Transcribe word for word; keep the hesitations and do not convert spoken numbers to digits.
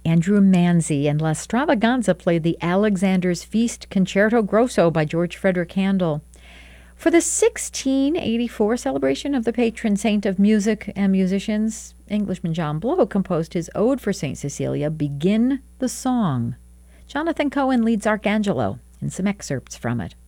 Andrew Manzi and La Stravaganza played the Alexander's Feast Concerto Grosso by George Frederick Handel. For the sixteen eighty-four celebration of the patron saint of music and musicians, Englishman John Blow composed his ode for Saint Cecilia, Begin the Song. Jonathan Cohen leads Arcangelo in some excerpts from it.